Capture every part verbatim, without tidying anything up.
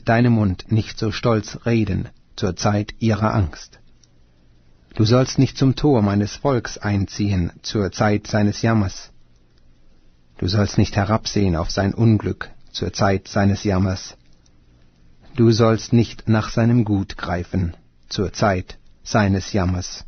deinem Mund nicht so stolz reden zur Zeit ihrer Angst. Du sollst nicht zum Tor meines Volks einziehen zur Zeit seines Jammers. Du sollst nicht herabsehen auf sein Unglück zur Zeit seines Jammers. Du sollst nicht nach seinem Gut greifen zur Zeit seines Jammers.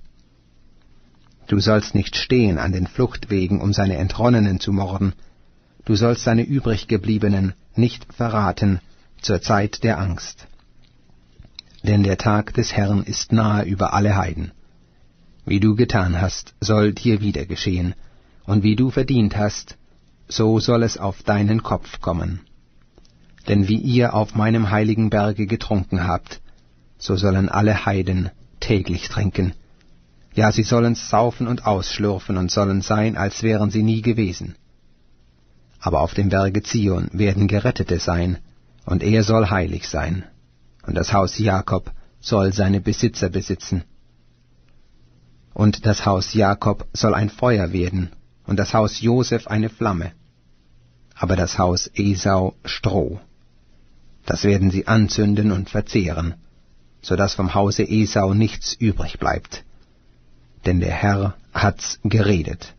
Du sollst nicht stehen an den Fluchtwegen, um seine Entronnenen zu morden. Du sollst seine übriggebliebenen nicht verraten zur Zeit der Angst. Denn der Tag des Herrn ist nahe über alle Heiden. Wie du getan hast, soll dir wieder geschehen, und wie du verdient hast, so soll es auf deinen Kopf kommen. Denn wie ihr auf meinem heiligen Berge getrunken habt, so sollen alle Heiden täglich trinken. Ja, sie sollen saufen und ausschlürfen und sollen sein, als wären sie nie gewesen. Aber auf dem Berge Zion werden Gerettete sein, und er soll heilig sein, und das Haus Jakob soll seine Besitzer besitzen. Und das Haus Jakob soll ein Feuer werden, und das Haus Josef eine Flamme, aber das Haus Esau Stroh. Das werden sie anzünden und verzehren, so dass vom Hause Esau nichts übrig bleibt. Denn der Herr hat's geredet.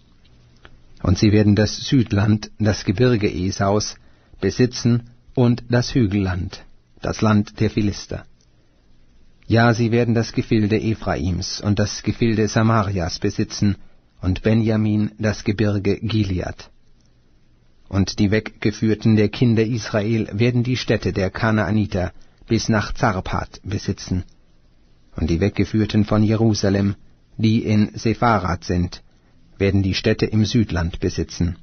Und sie werden das Südland, das Gebirge Esaus, besitzen und das Hügelland, das Land der Philister. Ja, sie werden das Gefilde Ephraims und das Gefilde Samarias besitzen, und Benjamin das Gebirge Gilead. Und die Weggeführten der Kinder Israel werden die Städte der Kanaaniter bis nach Zarpat besitzen. Und die Weggeführten von Jerusalem, die in Sepharat sind, werden die Städte im Südland besitzen.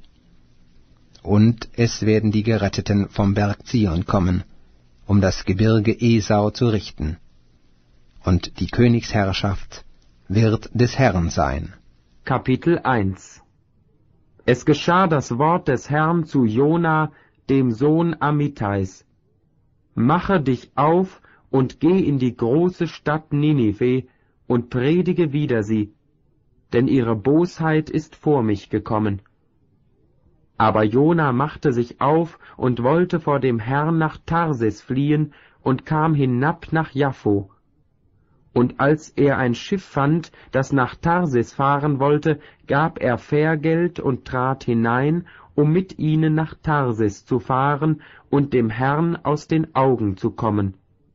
Und es werden die Geretteten vom Berg Zion kommen, um das Gebirge Esau zu richten. Und die Königsherrschaft wird des Herrn sein. Kapitel eins. Es geschah das Wort des Herrn zu Jona, dem Sohn Amittais. Mache dich auf und geh in die große Stadt Ninive und predige wider sie, denn ihre Bosheit ist vor mich gekommen. Aber Jona machte sich auf und wollte vor dem Herrn nach Tarsis fliehen und kam hinab nach Jaffo. Und als er ein Schiff fand, das nach Tarsis fahren wollte, gab er Fährgeld und trat hinein, um mit ihnen nach Tarsis zu fahren und dem Herrn aus den Augen zu kommen.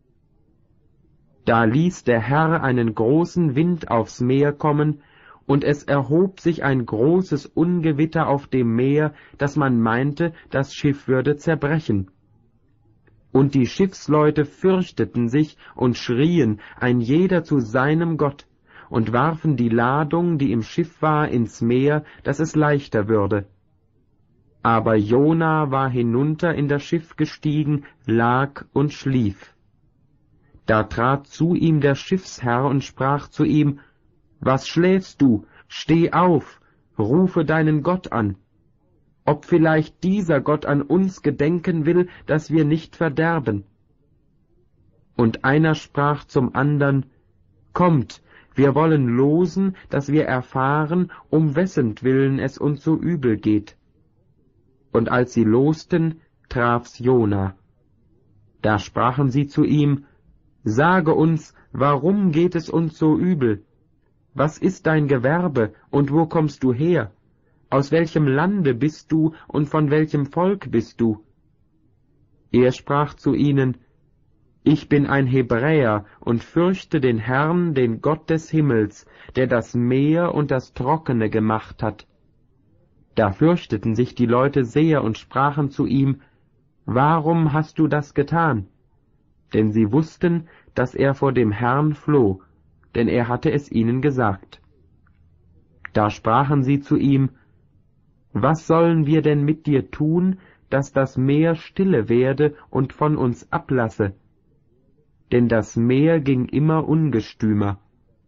Da ließ der Herr einen großen Wind aufs Meer kommen, und es erhob sich ein großes Ungewitter auf dem Meer, dass man meinte, das Schiff würde zerbrechen. Und die Schiffsleute fürchteten sich und schrien, ein jeder zu seinem Gott, und warfen die Ladung, die im Schiff war, ins Meer, dass es leichter würde. Aber Jona war hinunter in das Schiff gestiegen, lag und schlief. Da trat zu ihm der Schiffsherr und sprach zu ihm, »Was schläfst du? Steh auf, rufe deinen Gott an. Ob vielleicht dieser Gott an uns gedenken will, dass wir nicht verderben.« Und einer sprach zum andern, »Kommt, wir wollen losen, dass wir erfahren, um wessentwillen es uns so übel geht.« Und als sie losten, traf's Jona. Da sprachen sie zu ihm, »Sage uns, warum geht es uns so übel? Was ist dein Gewerbe, und wo kommst du her? Aus welchem Lande bist du, und von welchem Volk bist du?« Er sprach zu ihnen, »Ich bin ein Hebräer und fürchte den Herrn, den Gott des Himmels, der das Meer und das Trockene gemacht hat.« Da fürchteten sich die Leute sehr und sprachen zu ihm, »Warum hast du das getan?« Denn sie wussten, dass er vor dem Herrn floh, denn er hatte es ihnen gesagt. Da sprachen sie zu ihm, »Was sollen wir denn mit dir tun, dass das Meer stille werde und von uns ablasse?« Denn das Meer ging immer ungestümer.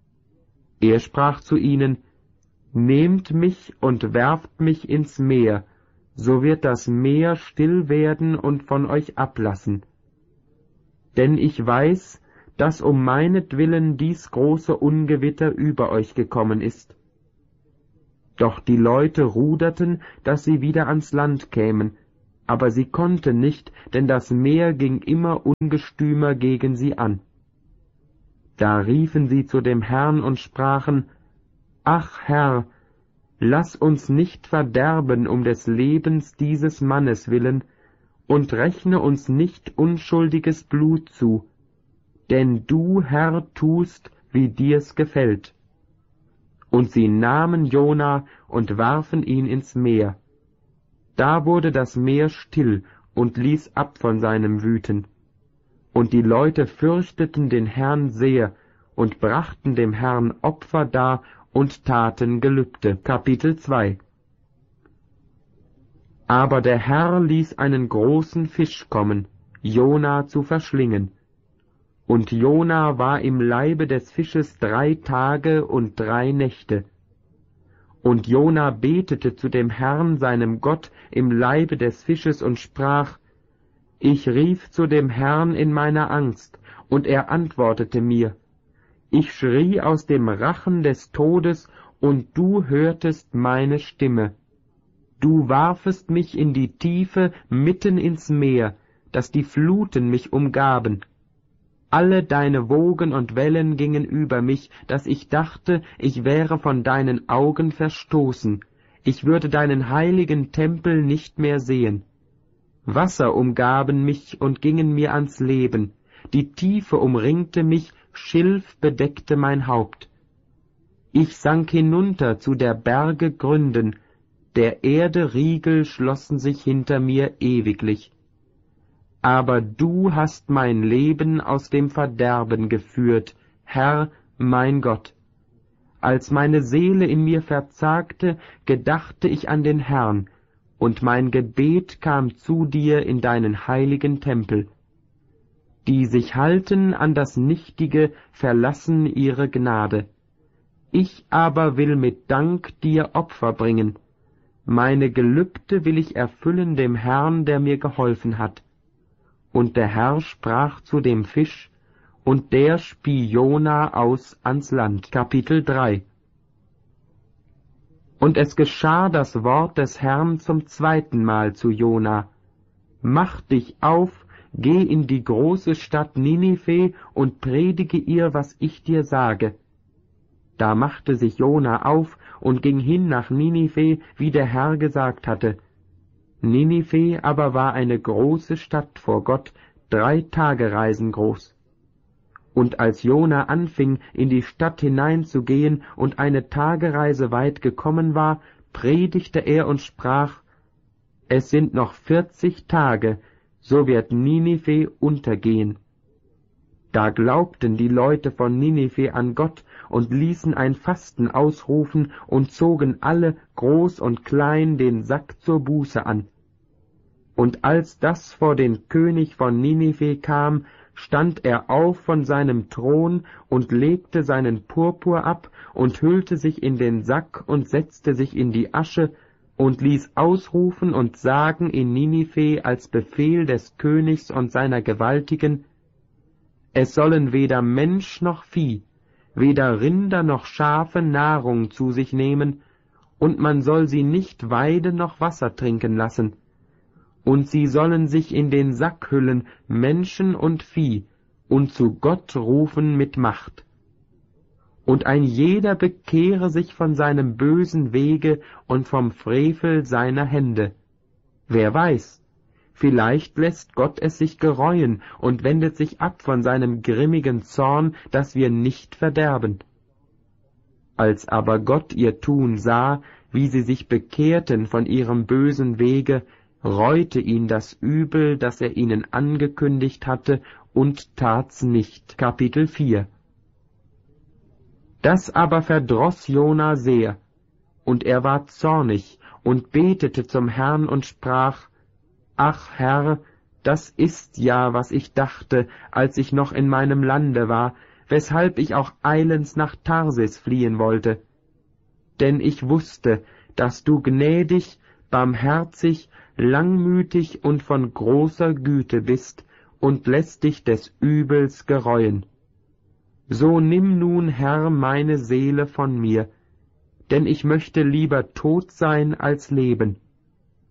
Er sprach zu ihnen, »Nehmt mich und werft mich ins Meer, so wird das Meer still werden und von euch ablassen. Denn ich weiß, dass um meinetwillen dies große Ungewitter über euch gekommen ist.« Doch die Leute ruderten, dass sie wieder ans Land kämen, aber sie konnte nicht, denn das Meer ging immer ungestümer gegen sie an. Da riefen sie zu dem Herrn und sprachen, »Ach Herr, lass uns nicht verderben um des Lebens dieses Mannes willen, und rechne uns nicht unschuldiges Blut zu, denn du, Herr, tust, wie dir's gefällt.« Und sie nahmen Jona und warfen ihn ins Meer. Da wurde das Meer still und ließ ab von seinem Wüten. Und die Leute fürchteten den Herrn sehr und brachten dem Herrn Opfer dar und taten Gelübde. Kapitel zwei. Aber der Herr ließ einen großen Fisch kommen, Jona zu verschlingen. Und Jona war im Leibe des Fisches drei Tage und drei Nächte. Und Jona betete zu dem Herrn, seinem Gott, im Leibe des Fisches und sprach, »Ich rief zu dem Herrn in meiner Angst, und er antwortete mir. Ich schrie aus dem Rachen des Todes, und du hörtest meine Stimme. Du warfest mich in die Tiefe mitten ins Meer, dass die Fluten mich umgaben. Alle deine Wogen und Wellen gingen über mich, dass ich dachte, ich wäre von deinen Augen verstoßen, ich würde deinen heiligen Tempel nicht mehr sehen. Wasser umgaben mich und gingen mir ans Leben, die Tiefe umringte mich, Schilf bedeckte mein Haupt. Ich sank hinunter zu der Berge Gründen, der Erde Riegel schlossen sich hinter mir ewiglich. Aber du hast mein Leben aus dem Verderben geführt, Herr, mein Gott. Als meine Seele in mir verzagte, gedachte ich an den Herrn, und mein Gebet kam zu dir in deinen heiligen Tempel. Die sich halten an das Nichtige, verlassen ihre Gnade. Ich aber will mit Dank dir Opfer bringen. Meine Gelübde will ich erfüllen dem Herrn, der mir geholfen hat. Und der Herr sprach zu dem Fisch, und der spie Jona aus ans Land. Kapitel drei. Und es geschah das Wort des Herrn zum zweiten Mal zu Jona. Mach dich auf, geh in die große Stadt Ninive und predige ihr, was ich dir sage. Da machte sich Jona auf und ging hin nach Ninive, wie der Herr gesagt hatte. Ninive aber war eine große Stadt vor Gott, drei Tagereisen groß. Und als Jona anfing, in die Stadt hineinzugehen und eine Tagereise weit gekommen war, predigte er und sprach, es sind noch vierzig Tage, so wird Ninive untergehen. Da glaubten die Leute von Ninive an Gott und ließen ein Fasten ausrufen und zogen alle, groß und klein, den Sack zur Buße an. Und als das vor den König von Ninive kam, stand er auf von seinem Thron und legte seinen Purpur ab und hüllte sich in den Sack und setzte sich in die Asche und ließ ausrufen und sagen in Ninive als Befehl des Königs und seiner Gewaltigen, es sollen weder Mensch noch Vieh, weder Rinder noch Schafe Nahrung zu sich nehmen, und man soll sie nicht Weide noch Wasser trinken lassen. Und sie sollen sich in den Sack hüllen, Menschen und Vieh, und zu Gott rufen mit Macht. Und ein jeder bekehre sich von seinem bösen Wege und vom Frevel seiner Hände. Wer weiß, vielleicht lässt Gott es sich gereuen und wendet sich ab von seinem grimmigen Zorn, dass wir nicht verderben. Als aber Gott ihr Tun sah, wie sie sich bekehrten von ihrem bösen Wege, reute ihn das Übel, das er ihnen angekündigt hatte, und tat's nicht. Kapitel vier. Das aber verdroß Jona sehr, und er war zornig und betete zum Herrn und sprach, »Ach Herr, das ist ja, was ich dachte, als ich noch in meinem Lande war, weshalb ich auch eilends nach Tarsis fliehen wollte. Denn ich wusste, dass du gnädig, barmherzig, langmütig und von großer Güte bist und lässt dich des Übels gereuen. So nimm nun, Herr, meine Seele von mir, denn ich möchte lieber tot sein als leben.«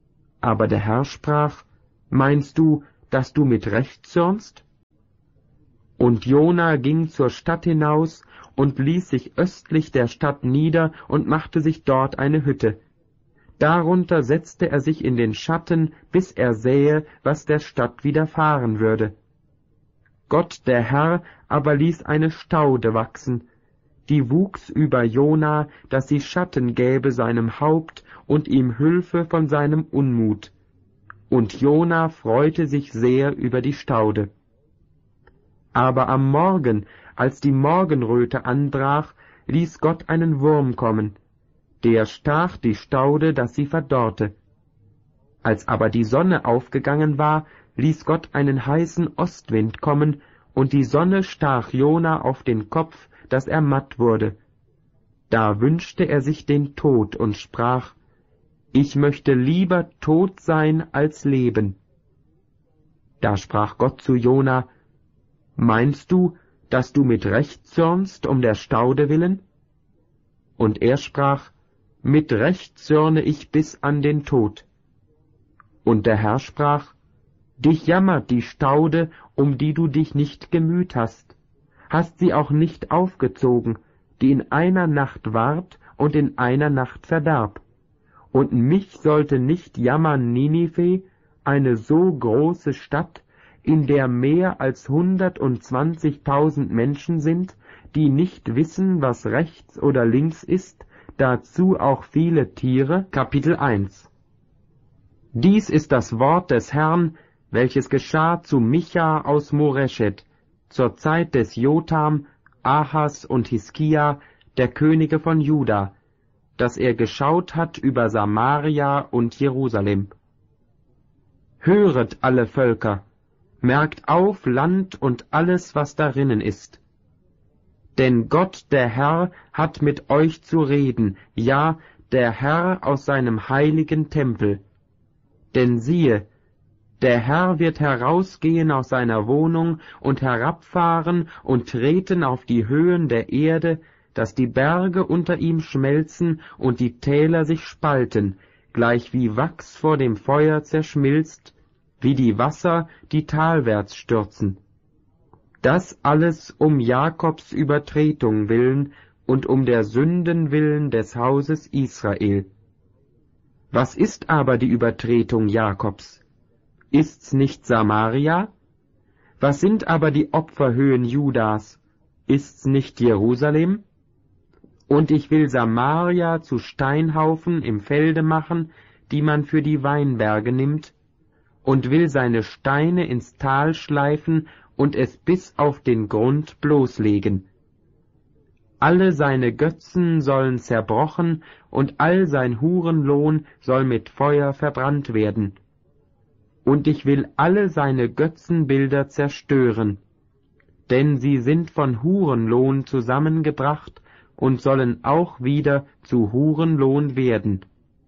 Aber der Herr sprach, »Meinst du, dass du mit Recht zürnst?« Und Jona ging zur Stadt hinaus und ließ sich östlich der Stadt nieder und machte sich dort eine Hütte. Darunter setzte er sich in den Schatten, bis er sähe, was der Stadt widerfahren würde. Gott der Herr aber ließ eine Staude wachsen, die wuchs über Jona, dass sie Schatten gäbe seinem Haupt und ihm Hülfe von seinem Unmut. Und Jona freute sich sehr über die Staude. Aber am Morgen, als die Morgenröte anbrach, ließ Gott einen Wurm kommen. Der stach die Staude, dass sie verdorrte. Als aber die Sonne aufgegangen war, ließ Gott einen heißen Ostwind kommen, und die Sonne stach Jona auf den Kopf, dass er matt wurde. Da wünschte er sich den Tod und sprach, »Ich möchte lieber tot sein als leben.« Da sprach Gott zu Jona, »Meinst du, dass du mit Recht zürnst um der Staude willen?« Und er sprach, »Mit Recht zürne ich bis an den Tod.« Und der Herr sprach, »Dich jammert die Staude, um die du dich nicht gemüht hast, hast sie auch nicht aufgezogen, die in einer Nacht ward und in einer Nacht verdarb. Und mich sollte nicht jammern Ninive, eine so große Stadt, in der mehr als hundertundzwanzigtausend Menschen sind, die nicht wissen, was rechts oder links ist, dazu auch viele Tiere.« Kapitel eins. Dies ist das Wort des Herrn, welches geschah zu Micha aus Moreschet, zur Zeit des Jotam, Ahas und Hiskia, der Könige von Juda, dass er geschaut hat über Samaria und Jerusalem. Höret alle Völker, merkt auf Land und alles, was darinnen ist. Denn Gott, der Herr, hat mit euch zu reden, ja, der Herr aus seinem heiligen Tempel. Denn siehe, der Herr wird herausgehen aus seiner Wohnung und herabfahren und treten auf die Höhen der Erde, dass die Berge unter ihm schmelzen und die Täler sich spalten, gleich wie Wachs vor dem Feuer zerschmilzt, wie die Wasser, die talwärts stürzen. Das alles um Jakobs Übertretung willen und um der Sünden willen des Hauses Israel. Was ist aber die Übertretung Jakobs? Ist's nicht Samaria? Was sind aber die Opferhöhen Judas? Ist's nicht Jerusalem? Und ich will Samaria zu Steinhaufen im Felde machen, die man für die Weinberge nimmt, und will seine Steine ins Tal schleifen und es bis auf den Grund bloßlegen. Alle seine Götzen sollen zerbrochen, und all sein Hurenlohn soll mit Feuer verbrannt werden. Und ich will alle seine Götzenbilder zerstören, denn sie sind von Hurenlohn zusammengebracht und sollen auch wieder zu Hurenlohn werden.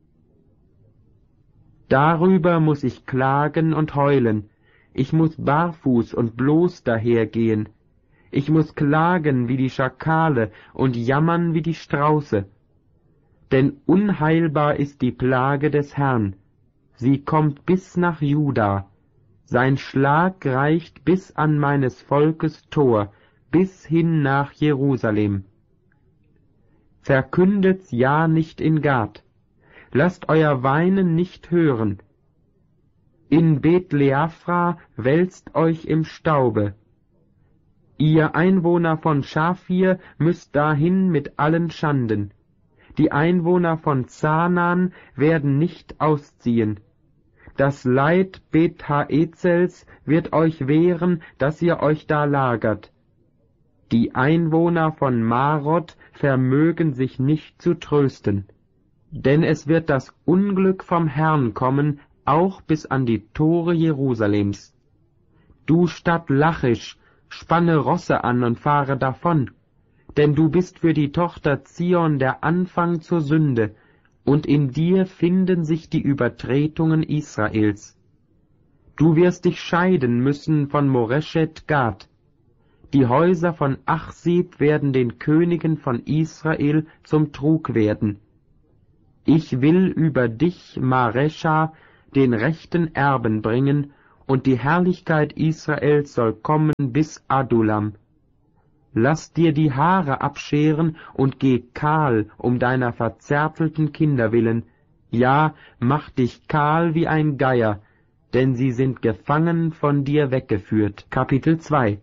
Darüber muß ich klagen und heulen, ich muß barfuß und bloß dahergehen, ich muß klagen wie die Schakale und jammern wie die Strauße. Denn unheilbar ist die Plage des Herrn, sie kommt bis nach Juda, sein Schlag reicht bis an meines Volkes Tor, bis hin nach Jerusalem. Verkündet's ja nicht in Gad, lasst euer Weinen nicht hören. In Bethleafra wälzt euch im Staube. Ihr Einwohner von Schafir müsst dahin mit allen Schanden. Die Einwohner von Zaanan werden nicht ausziehen. Das Leid Beth-Haezels wird euch wehren, dass ihr euch da lagert. Die Einwohner von Marot vermögen sich nicht zu trösten. Denn es wird das Unglück vom Herrn kommen, auch bis an die Tore Jerusalems. Du Stadt Lachisch, spanne Rosse an und fahre davon, denn du bist für die Tochter Zion der Anfang zur Sünde, und in dir finden sich die Übertretungen Israels. Du wirst dich scheiden müssen von Moreschet Gad. Die Häuser von Achsib werden den Königen von Israel zum Trug werden. Ich will über dich, Marescha, den rechten Erben bringen, und die Herrlichkeit Israels soll kommen bis Adulam. Lass dir die Haare abscheren und geh kahl um deiner verzärtelten Kinder willen, ja, mach dich kahl wie ein Geier, denn sie sind gefangen von dir weggeführt. Kapitel zwei.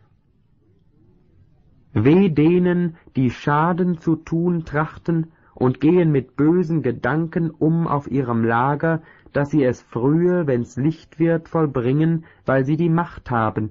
Weh denen, die Schaden zu tun trachten und gehen mit bösen Gedanken um auf ihrem Lager, dass sie es frühe, wenn's Licht wird, vollbringen, weil sie die Macht haben.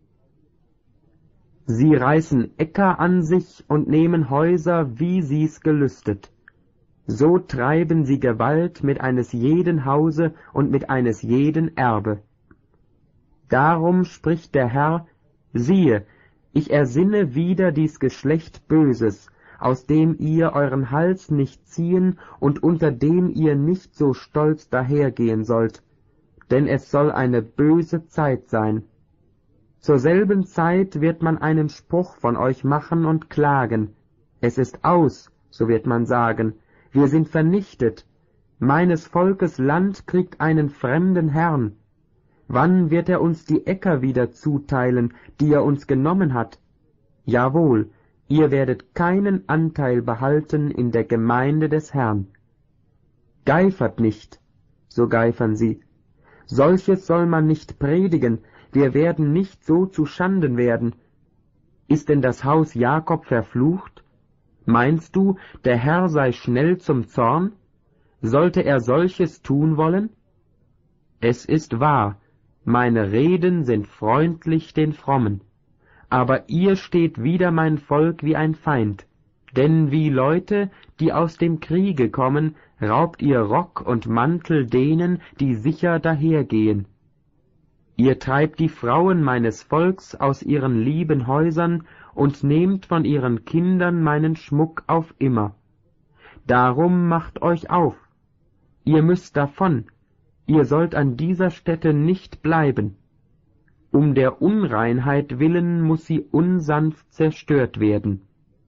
Sie reißen Äcker an sich und nehmen Häuser, wie sie's gelüstet. So treiben sie Gewalt mit eines jeden Hause und mit eines jeden Erbe. Darum spricht der Herr, siehe, ich ersinne wieder dies Geschlecht Böses, aus dem ihr euren Hals nicht ziehen und unter dem ihr nicht so stolz dahergehen sollt, denn es soll eine böse Zeit sein. Zur selben Zeit wird man einen Spruch von euch machen und klagen. Es ist aus, so wird man sagen, wir sind vernichtet. Meines Volkes Land kriegt einen fremden Herrn. Wann wird er uns die Äcker wieder zuteilen, die er uns genommen hat? Jawohl, ihr werdet keinen Anteil behalten in der Gemeinde des Herrn. Geifert nicht, so geifern sie. Solches soll man nicht predigen, wir werden nicht so zu Schanden werden. Ist denn das Haus Jakob verflucht? Meinst du, der Herr sei schnell zum Zorn? Sollte er solches tun wollen? Es ist wahr, meine Reden sind freundlich den Frommen. Aber ihr steht wider mein Volk wie ein Feind, denn wie Leute, die aus dem Kriege kommen, raubt ihr Rock und Mantel denen, die sicher dahergehen. Ihr treibt die Frauen meines Volks aus ihren lieben Häusern und nehmt von ihren Kindern meinen Schmuck auf immer. Darum macht euch auf, ihr müsst davon, ihr sollt an dieser Stätte nicht bleiben. Um der Unreinheit willen muß sie unsanft zerstört werden.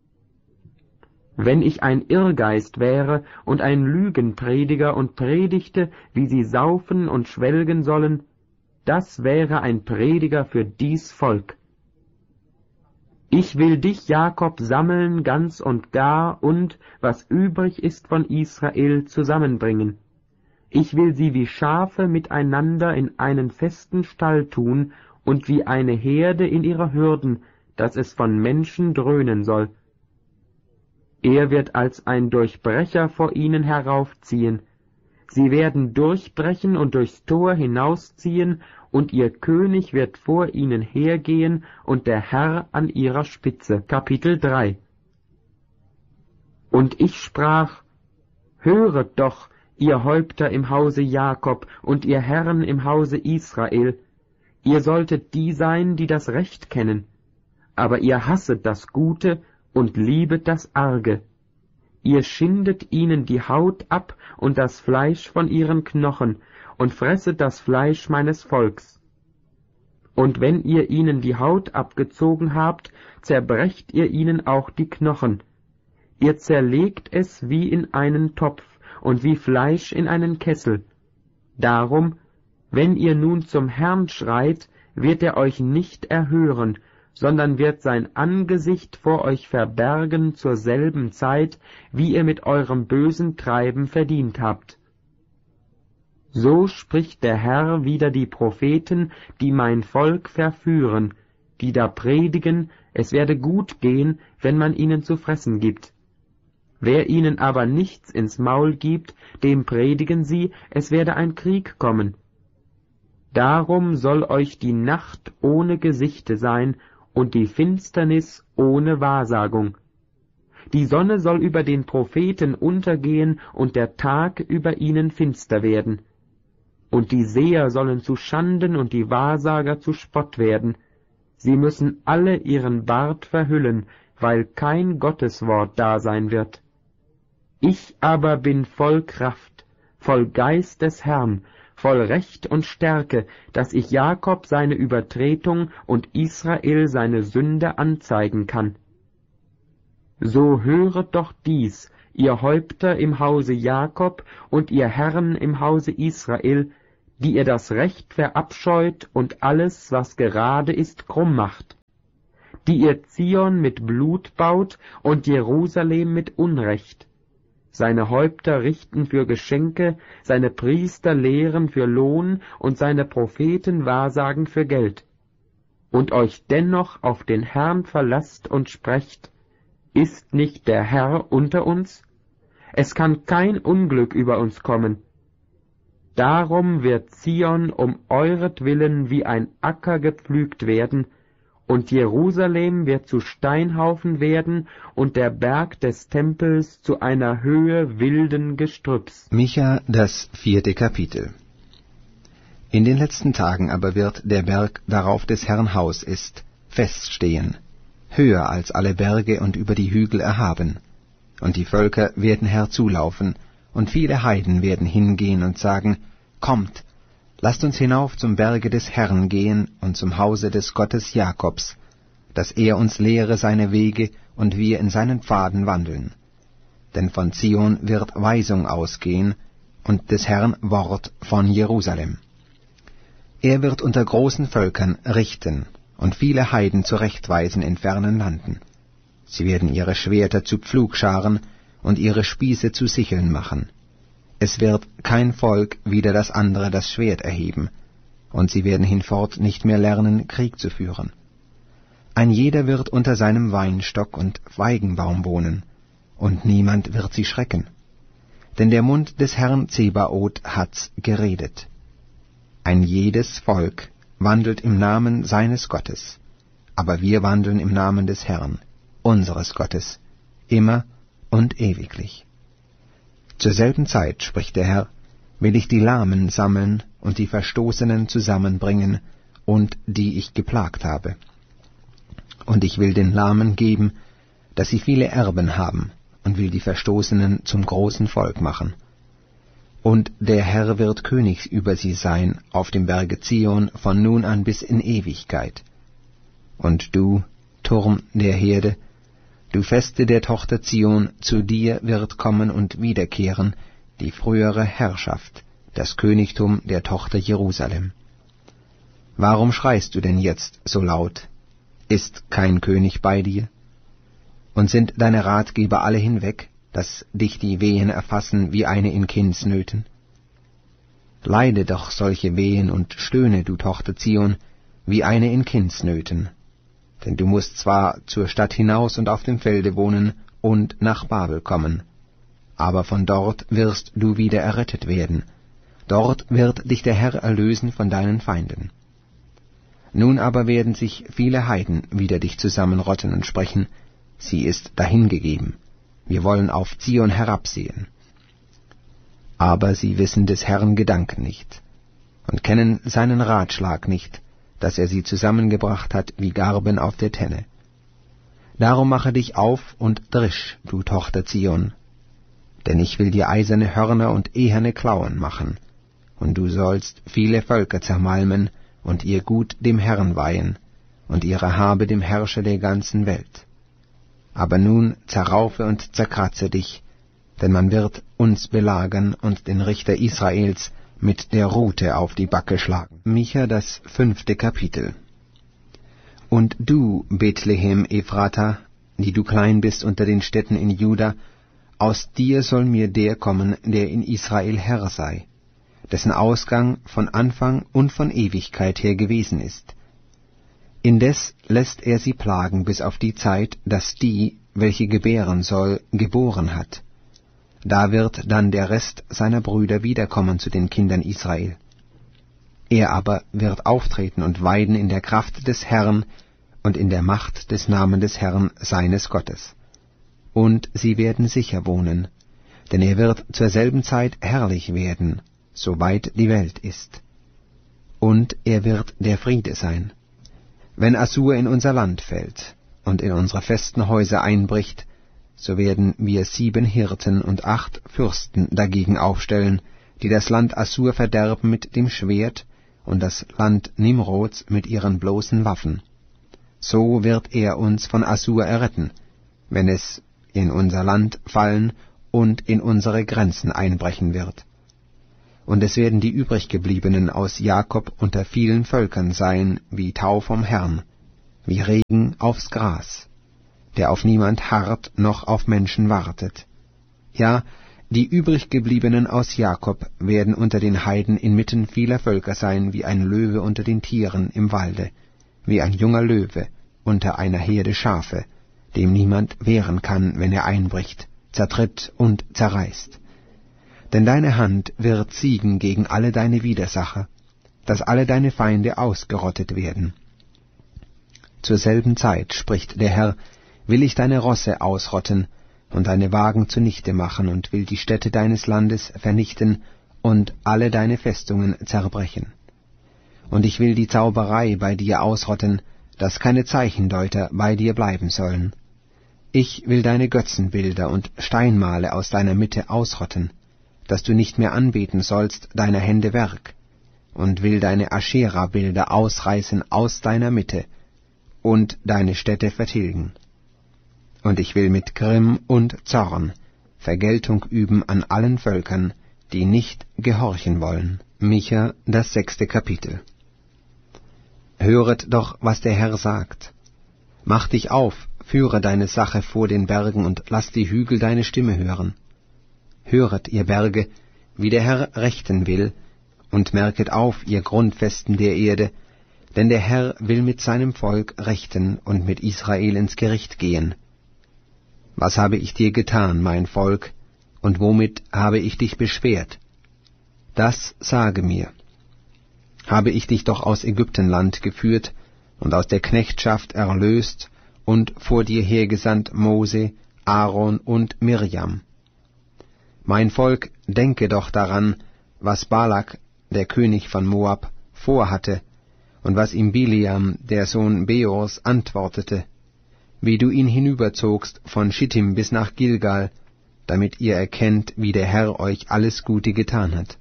Wenn ich ein Irrgeist wäre und ein Lügenprediger und predigte, wie sie saufen und schwelgen sollen, das wäre ein Prediger für dies Volk. Ich will dich, Jakob, sammeln ganz und gar und, was übrig ist von Israel, zusammenbringen. Ich will sie wie Schafe miteinander in einen festen Stall tun und wie eine Herde in ihre Hürden, dass es von Menschen dröhnen soll. Er wird als ein Durchbrecher vor ihnen heraufziehen. Sie werden durchbrechen und durchs Tor hinausziehen, und ihr König wird vor ihnen hergehen und der Herr an ihrer Spitze. Kapitel drei. Und ich sprach, höret doch, ihr Häupter im Hause Jakob und ihr Herren im Hause Israel, ihr solltet die sein, die das Recht kennen, aber ihr hasset das Gute und liebet das Arge. Ihr schindet ihnen die Haut ab und das Fleisch von ihren Knochen und fresset das Fleisch meines Volks. Und wenn ihr ihnen die Haut abgezogen habt, zerbrecht ihr ihnen auch die Knochen. Ihr zerlegt es wie in einen Topf und wie Fleisch in einen Kessel. Darum, wenn ihr nun zum Herrn schreit, wird er euch nicht erhören, sondern wird sein Angesicht vor euch verbergen zur selben Zeit, wie ihr mit eurem bösen Treiben verdient habt. So spricht der Herr wider die Propheten, die mein Volk verführen, die da predigen, es werde gut gehen, wenn man ihnen zu fressen gibt. Wer ihnen aber nichts ins Maul gibt, dem predigen sie, es werde ein Krieg kommen. Darum soll euch die Nacht ohne Gesichte sein und die Finsternis ohne Wahrsagung. Die Sonne soll über den Propheten untergehen und der Tag über ihnen finster werden. Und die Seher sollen zu Schanden und die Wahrsager zu Spott werden. Sie müssen alle ihren Bart verhüllen, weil kein Gotteswort da sein wird. Ich aber bin voll Kraft, voll Geist des Herrn, voll Recht und Stärke, dass ich Jakob seine Übertretung und Israel seine Sünde anzeigen kann. So höret doch dies, ihr Häupter im Hause Jakob und ihr Herren im Hause Israel, die ihr das Recht verabscheut und alles, was gerade ist, krumm macht, die ihr Zion mit Blut baut und Jerusalem mit Unrecht, seine Häupter richten für Geschenke, seine Priester lehren für Lohn und seine Propheten wahrsagen für Geld, und euch dennoch auf den Herrn verlasst und sprecht, ist nicht der Herr unter uns? Es kann kein Unglück über uns kommen. Darum wird Zion um euretwillen wie ein Acker gepflügt werden, und Jerusalem wird zu Steinhaufen werden und der Berg des Tempels zu einer Höhe wilden Gestrüpps. Micha, das vierte Kapitel. In den letzten Tagen aber wird der Berg, darauf des Herrn Haus ist, feststehen, höher als alle Berge und über die Hügel erhaben. Und die Völker werden herzulaufen, und viele Heiden werden hingehen und sagen, Kommt, lasst uns hinauf zum Berge des Herrn gehen und zum Hause des Gottes Jakobs, dass er uns lehre seine Wege und wir in seinen Pfaden wandeln. Denn von Zion wird Weisung ausgehen und des Herrn Wort von Jerusalem. Er wird unter großen Völkern richten und viele Heiden zurechtweisen in fernen Landen. Sie werden ihre Schwerter zu Pflugscharen und ihre Spieße zu Sicheln machen. Es wird kein Volk wider das andere das Schwert erheben, und sie werden hinfort nicht mehr lernen, Krieg zu führen. Ein jeder wird unter seinem Weinstock und Feigenbaum wohnen, und niemand wird sie schrecken. Denn der Mund des Herrn Zebaoth hat's geredet. Ein jedes Volk wandelt im Namen seines Gottes, aber wir wandeln im Namen des Herrn, unseres Gottes, immer und ewiglich. Zur selben Zeit, spricht der Herr, will ich die Lahmen sammeln und die Verstoßenen zusammenbringen und die ich geplagt habe. Und ich will den Lahmen geben, dass sie viele Erben haben, und will die Verstoßenen zum großen Volk machen. Und der Herr wird König über sie sein auf dem Berge Zion von nun an bis in Ewigkeit. Und du, Turm der Herde, du Feste der Tochter Zion, zu dir wird kommen und wiederkehren die frühere Herrschaft, das Königtum der Tochter Jerusalem. Warum schreist du denn jetzt so laut? Ist kein König bei dir? Und sind deine Ratgeber alle hinweg, dass dich die Wehen erfassen wie eine in Kindsnöten? Leide doch solche Wehen und stöhne, du Tochter Zion, wie eine in Kindsnöten. Denn du musst zwar zur Stadt hinaus und auf dem Felde wohnen und nach Babel kommen, aber von dort wirst du wieder errettet werden. Dort wird dich der Herr erlösen von deinen Feinden. Nun aber werden sich viele Heiden wider dich zusammenrotten und sprechen, sie ist dahingegeben, wir wollen auf Zion herabsehen. Aber sie wissen des Herrn Gedanken nicht und kennen seinen Ratschlag nicht, dass er sie zusammengebracht hat wie Garben auf der Tenne. Darum mache dich auf und drisch, du Tochter Zion, denn ich will dir eiserne Hörner und eherne Klauen machen, und du sollst viele Völker zermalmen und ihr Gut dem Herrn weihen und ihre Habe dem Herrscher der ganzen Welt. Aber nun zerraufe und zerkratze dich, denn man wird uns belagern und den Richter Israels mit der Rute auf die Backe schlagen. Micha, das fünfte Kapitel. Und du, Bethlehem Ephrata, die du klein bist unter den Städten in Juda, aus dir soll mir der kommen, der in Israel Herr sei, dessen Ausgang von Anfang und von Ewigkeit her gewesen ist. Indes lässt er sie plagen bis auf die Zeit, dass die, welche gebären soll, geboren hat. Da wird dann der Rest seiner Brüder wiederkommen zu den Kindern Israel. Er aber wird auftreten und weiden in der Kraft des Herrn und in der Macht des Namens des Herrn seines Gottes. Und sie werden sicher wohnen, denn er wird zur selben Zeit herrlich werden, soweit die Welt ist. Und er wird der Friede sein. Wenn Assur in unser Land fällt und in unsere festen Häuser einbricht, so werden wir sieben Hirten und acht Fürsten dagegen aufstellen, die das Land Assur verderben mit dem Schwert und das Land Nimrods mit ihren bloßen Waffen. So wird er uns von Assur erretten, wenn es in unser Land fallen und in unsere Grenzen einbrechen wird. und es werden die übriggebliebenen aus Jakob unter vielen Völkern sein, wie Tau vom Herrn, wie Regen aufs Gras, der auf niemand harrt noch auf Menschen wartet. Ja, die übriggebliebenen aus Jakob werden unter den Heiden inmitten vieler Völker sein, wie ein Löwe unter den Tieren im Walde, wie ein junger Löwe unter einer Herde Schafe, dem niemand wehren kann, wenn er einbricht, zertritt und zerreißt. Denn deine Hand wird siegen gegen alle deine Widersacher, dass alle deine Feinde ausgerottet werden. Zur selben Zeit, spricht der Herr, will ich deine Rosse ausrotten und deine Wagen zunichte machen und will die Städte deines Landes vernichten und alle deine Festungen zerbrechen. Und ich will die Zauberei bei dir ausrotten, dass keine Zeichendeuter bei dir bleiben sollen. Ich will deine Götzenbilder und Steinmale aus deiner Mitte ausrotten, dass du nicht mehr anbeten sollst deiner Hände Werk, und will deine Aschera-Bilder ausreißen aus deiner Mitte und deine Städte vertilgen. Und ich will mit Grimm und Zorn Vergeltung üben an allen Völkern, die nicht gehorchen wollen. Micha, das sechste Kapitel. Höret doch, was der Herr sagt. Mach dich auf, führe deine Sache vor den Bergen und lass die Hügel deine Stimme hören. Höret, ihr Berge, wie der Herr rechten will, und merket auf, ihr Grundfesten der Erde, denn der Herr will mit seinem Volk rechten und mit Israel ins Gericht gehen. Was habe ich dir getan, mein Volk, und womit habe ich dich beschwert? Das sage mir. Habe ich dich doch aus Ägyptenland geführt und aus der Knechtschaft erlöst und vor dir hergesandt Mose, Aaron und Mirjam. Mein Volk, denke doch daran, was Balak, der König von Moab, vorhatte, und was ihm Bileam, der Sohn Beors, antwortete, wie du ihn hinüberzogst von Schittim bis nach Gilgal, damit ihr erkennt, wie der Herr euch alles Gute getan hat.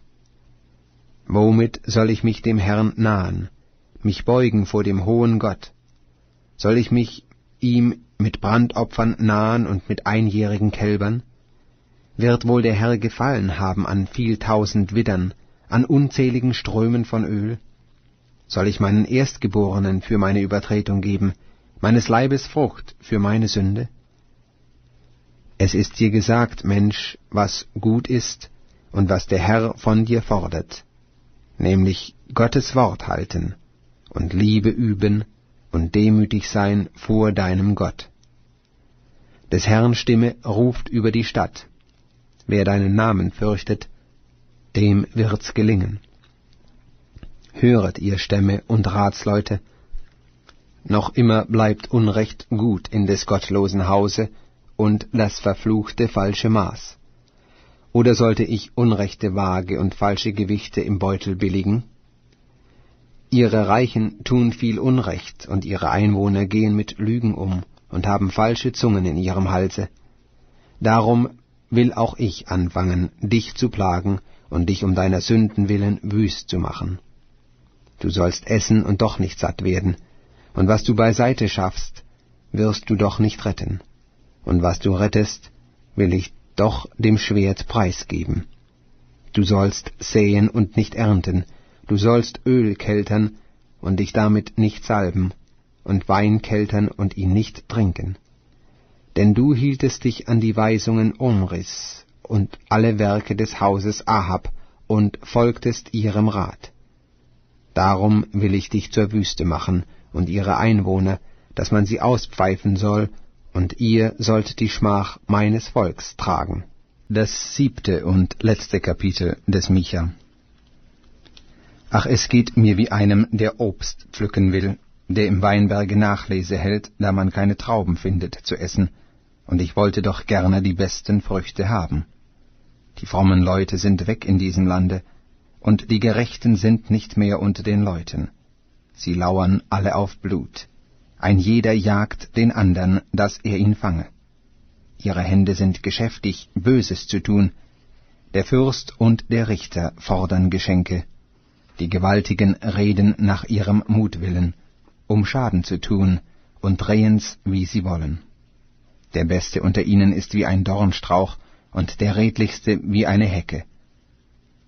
Womit soll ich mich dem Herrn nahen, mich beugen vor dem hohen Gott? Soll ich mich ihm mit Brandopfern nahen und mit einjährigen Kälbern? Wird wohl der Herr gefallen haben an viel tausend Widdern, an unzähligen Strömen von Öl? Soll ich meinen Erstgeborenen für meine Übertretung geben, meines Leibes Frucht für meine Sünde? Es ist dir gesagt, Mensch, was gut ist und was der Herr von dir fordert, nämlich Gottes Wort halten und Liebe üben und demütig sein vor deinem Gott. Des Herrn Stimme ruft über die Stadt. Wer deinen Namen fürchtet, dem wird's gelingen. Höret, ihr Stämme und Ratsleute, noch immer bleibt Unrecht gut in des gottlosen Hause und das verfluchte falsche Maß. Oder sollte ich unrechte Waage und falsche Gewichte im Beutel billigen? Ihre Reichen tun viel Unrecht, und ihre Einwohner gehen mit Lügen um und haben falsche Zungen in ihrem Halse. Darum will auch ich anfangen, dich zu plagen und dich um deiner Sünden willen wüst zu machen. Du sollst essen und doch nicht satt werden, und was du beiseite schaffst, wirst du doch nicht retten, und was du rettest, will ich doch dem Schwert preisgeben. Du sollst säen und nicht ernten, du sollst Öl keltern und dich damit nicht salben, und Wein keltern und ihn nicht trinken. Denn du hieltest dich an die Weisungen Omris und alle Werke des Hauses Ahab und folgtest ihrem Rat. Darum will ich dich zur Wüste machen und ihre Einwohner, dass man sie auspfeifen soll, und ihr sollt die Schmach meines Volks tragen. Das siebte und letzte Kapitel des Micha. Ach, es geht mir wie einem, der Obst pflücken will, der im Weinberge Nachlese hält, da man keine Trauben findet zu essen, und ich wollte doch gerne die besten Früchte haben. Die frommen Leute sind weg in diesem Lande, und die Gerechten sind nicht mehr unter den Leuten. Sie lauern alle auf Blut. Ein jeder jagt den andern, dass er ihn fange. Ihre Hände sind geschäftig, Böses zu tun. Der Fürst und der Richter fordern Geschenke. Die Gewaltigen reden nach ihrem Mutwillen, um Schaden zu tun, und drehen's, wie sie wollen. Der Beste unter ihnen ist wie ein Dornstrauch, und der Redlichste wie eine Hecke.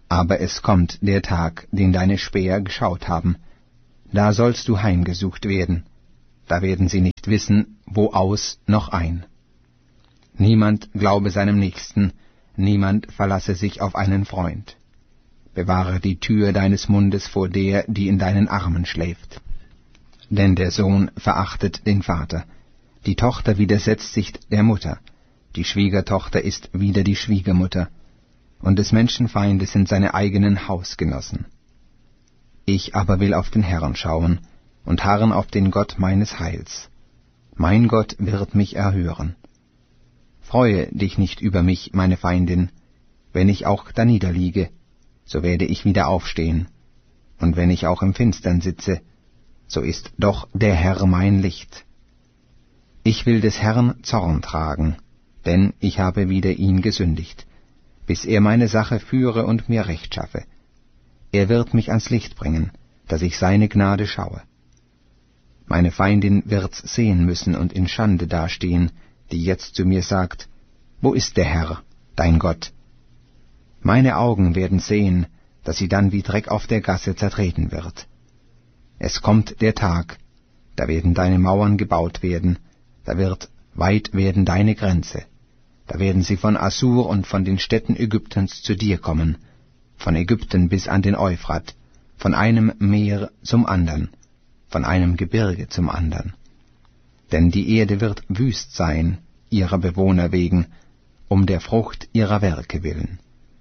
Aber es kommt der Tag, den deine Späher geschaut haben. Da sollst du heimgesucht werden. Da werden sie nicht wissen, wo aus noch ein. Niemand glaube seinem Nächsten, niemand verlasse sich auf einen Freund. Bewahre die Tür deines Mundes vor der, die in deinen Armen schläft. Denn der Sohn verachtet den Vater, die Tochter widersetzt sich der Mutter, die Schwiegertochter ist wider die Schwiegermutter, und des Menschen Feinde sind seine eigenen Hausgenossen. Ich aber will auf den Herrn schauen und harren auf den Gott meines Heils. Mein Gott wird mich erhören. Freue dich nicht über mich, meine Feindin, wenn ich auch daniederliege, so werde ich wieder aufstehen, und wenn ich auch im Finstern sitze, so ist doch der Herr mein Licht. Ich will des Herrn Zorn tragen, denn ich habe wider ihn gesündigt, bis er meine Sache führe und mir Recht schaffe. Er wird mich ans Licht bringen, dass ich seine Gnade schaue. Meine Feindin wird's sehen müssen und in Schande dastehen, die jetzt zu mir sagt, wo ist der Herr, dein Gott? Meine Augen werden sehen, dass sie dann wie Dreck auf der Gasse zertreten wird. Es kommt der Tag, da werden deine Mauern gebaut werden, da wird weit werden deine Grenze. Da werden sie von Assur und von den Städten Ägyptens zu dir kommen, von Ägypten bis an den Euphrat, von einem Meer zum andern, von einem Gebirge zum andern. Denn die Erde wird wüst sein, ihrer Bewohner wegen, um der Frucht ihrer Werke willen.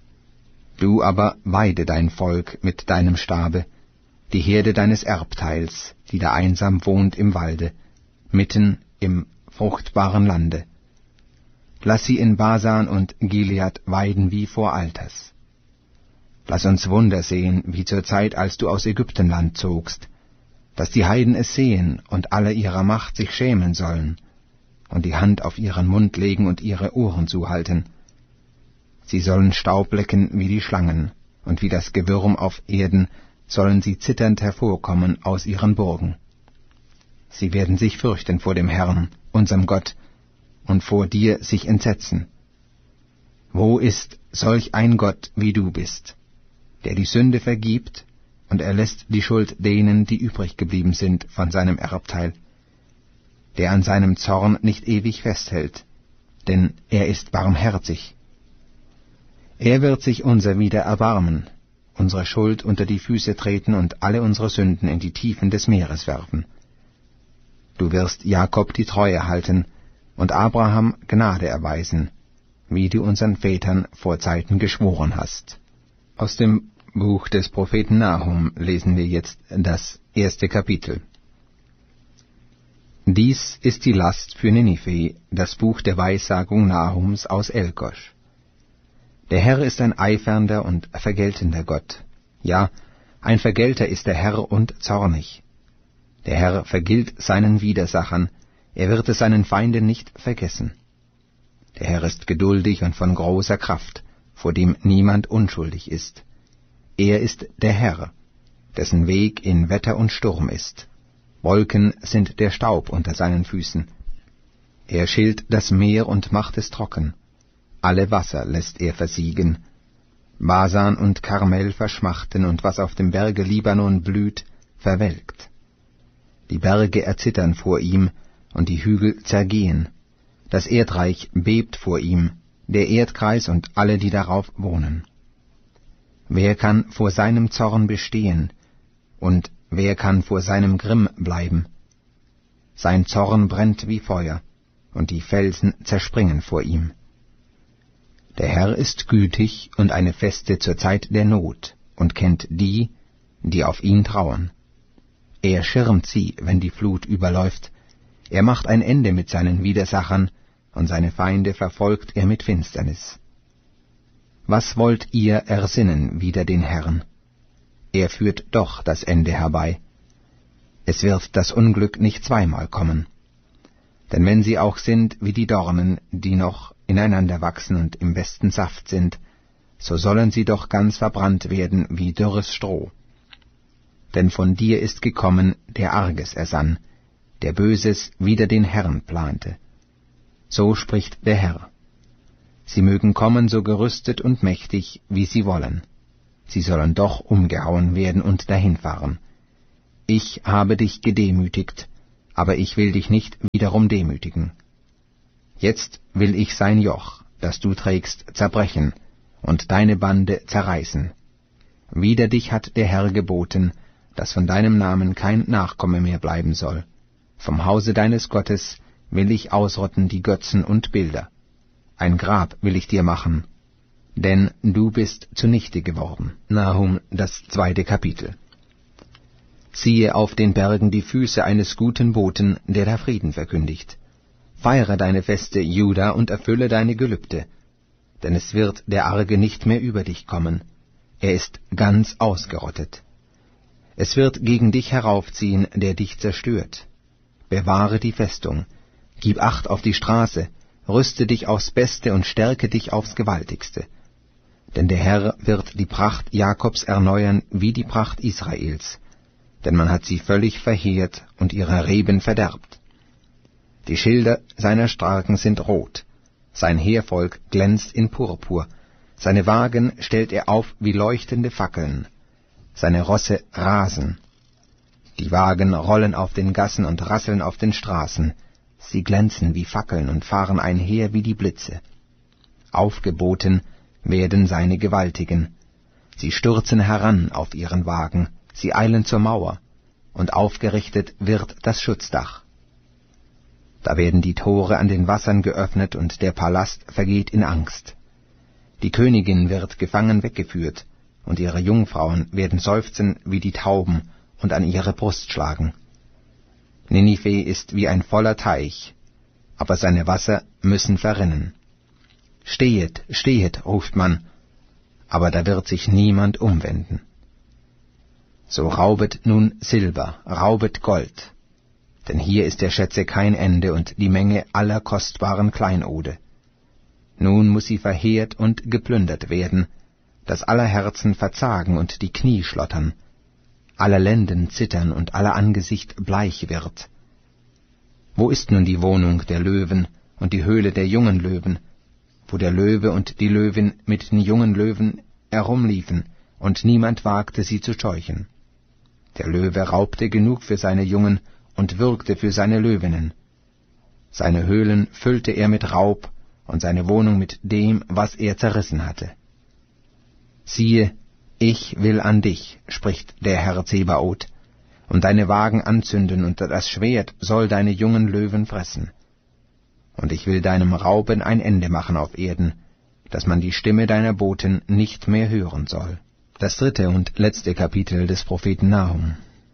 Du aber weide dein Volk mit deinem Stabe, die Herde deines Erbteils, die da einsam wohnt im Walde, mitten im fruchtbaren Lande. Lass sie in Basan und Gilead weiden wie vor Alters. Lass uns Wunder sehen, wie zur Zeit, als du aus Ägyptenland zogst, dass die Heiden es sehen und alle ihrer Macht sich schämen sollen und die Hand auf ihren Mund legen und ihre Ohren zuhalten. Sie sollen Staub lecken wie die Schlangen, und wie das Gewürm auf Erden sollen sie zitternd hervorkommen aus ihren Burgen. Sie werden sich fürchten vor dem Herrn, unserem Gott, und vor dir sich entsetzen. Wo ist solch ein Gott, wie du bist, der die Sünde vergibt, und erlässt die Schuld denen, die übrig geblieben sind von seinem Erbteil, der an seinem Zorn nicht ewig festhält, denn er ist barmherzig. Er wird sich unser wieder erbarmen, unsere Schuld unter die Füße treten und alle unsere Sünden in die Tiefen des Meeres werfen. Du wirst Jakob die Treue halten und Abraham Gnade erweisen, wie du unseren Vätern vor Zeiten geschworen hast. Aus dem Buch des Propheten Nahum lesen wir jetzt das erste Kapitel. Dies ist die Last für Ninive, das Buch der Weissagung Nahums aus Elkosch. Der Herr ist ein eifernder und vergeltender Gott. Ja, ein Vergelter ist der Herr und zornig. Der Herr vergilt seinen Widersachern, er wird es seinen Feinden nicht vergessen. Der Herr ist geduldig und von großer Kraft, vor dem niemand unschuldig ist. Er ist der Herr, dessen Weg in Wetter und Sturm ist. Wolken sind der Staub unter seinen Füßen. Er schillt das Meer und macht es trocken. Alle Wasser lässt er versiegen. Basan und Karmel verschmachten, und was auf dem Berge Libanon blüht, verwelkt. Die Berge erzittern vor ihm, und die Hügel zergehen. Das Erdreich bebt vor ihm, der Erdkreis und alle, die darauf wohnen. Wer kann vor seinem Zorn bestehen, und wer kann vor seinem Grimm bleiben? Sein Zorn brennt wie Feuer, und die Felsen zerspringen vor ihm. Der Herr ist gütig und eine Feste zur Zeit der Not und kennt die, die auf ihn trauen. Er schirmt sie, wenn die Flut überläuft. Er macht ein Ende mit seinen Widersachern, und seine Feinde verfolgt er mit Finsternis. Was wollt ihr ersinnen wider den Herrn? Er führt doch das Ende herbei. Es wird das Unglück nicht zweimal kommen. Denn wenn sie auch sind wie die Dornen, die noch ineinander wachsen und im besten Saft sind, so sollen sie doch ganz verbrannt werden wie dürres Stroh. Denn von dir ist gekommen, der Arges ersann, der Böses wider den Herrn plante. So spricht der Herr. Sie mögen kommen so gerüstet und mächtig, wie sie wollen. sie sollen doch umgehauen werden und dahinfahren. Ich habe dich gedemütigt, aber ich will dich nicht wiederum demütigen. Jetzt will ich sein Joch, das du trägst, zerbrechen und deine Bande zerreißen. Wider dich hat der Herr geboten, dass von deinem Namen kein Nachkomme mehr bleiben soll. Vom Hause deines Gottes will ich ausrotten die Götzen und Bilder. Ein Grab will ich dir machen, denn du bist zunichte geworden. Nahum, das zweite Kapitel. Siehe auf den Bergen die Füße eines guten Boten, der da Frieden verkündigt. Feiere deine Feste, Juda, und erfülle deine Gelübde, denn es wird der Arge nicht mehr über dich kommen. Er ist ganz ausgerottet. Es wird gegen dich heraufziehen, der dich zerstört. Bewahre die Festung, gib Acht auf die Straße, rüste dich aufs Beste und stärke dich aufs Gewaltigste. Denn der Herr wird die Pracht Jakobs erneuern wie die Pracht Israels, denn man hat sie völlig verheert und ihre Reben verderbt. Die Schilder seiner Starken sind rot, sein Heervolk glänzt in Purpur, seine Wagen stellt er auf wie leuchtende Fackeln, seine Rosse rasen. Die Wagen rollen auf den Gassen und rasseln auf den Straßen, sie glänzen wie Fackeln und fahren einher wie die Blitze. Aufgeboten werden seine Gewaltigen, sie stürzen heran auf ihren Wagen, sie eilen zur Mauer, und aufgerichtet wird das Schutzdach. Da werden die Tore an den Wassern geöffnet, und der Palast vergeht in Angst. Die Königin wird gefangen weggeführt, und ihre Jungfrauen werden seufzen wie die Tauben und an ihre Brust schlagen. Ninive ist wie ein voller Teich, aber seine Wasser müssen verrinnen. Stehet, stehet, ruft man, aber da wird sich niemand umwenden. So raubet nun Silber, raubet Gold, denn hier ist der Schätze kein Ende und die Menge aller kostbaren Kleinode. Nun muß sie verheert und geplündert werden, dass aller Herzen verzagen und die Knie schlottern, aller Lenden zittern und aller Angesicht bleich wird. Wo ist nun die Wohnung der Löwen und die Höhle der jungen Löwen, wo der Löwe und die Löwin mit den jungen Löwen herumliefen, und niemand wagte sie zu scheuchen? Der Löwe raubte genug für seine Jungen und würgte für seine Löwinnen. Seine Höhlen füllte er mit Raub und seine Wohnung mit dem, was er zerrissen hatte. Siehe, ich will an dich, spricht der Herr Zebaoth, und deine Wagen anzünden, und das Schwert soll deine jungen Löwen fressen. Und ich will deinem Rauben ein Ende machen auf Erden, dass man die Stimme deiner Boten nicht mehr hören soll. Das dritte und letzte Kapitel des Propheten Nahum.